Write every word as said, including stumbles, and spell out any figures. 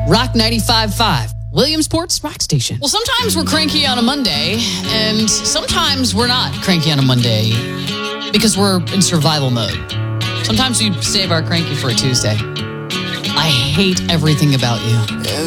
Rock ninety-five point five, Williamsport's Rock Station. Well, sometimes we're cranky on a Monday, and sometimes we're not cranky on a Monday because we're in survival mode. Sometimes we save our cranky for a Tuesday. I hate everything about you.